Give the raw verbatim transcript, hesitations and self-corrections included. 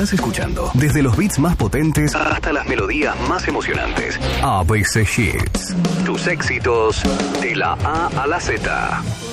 Estás escuchando desde los beats más potentes hasta las melodías más emocionantes. A B C Hits. Tus éxitos de la A a la Z.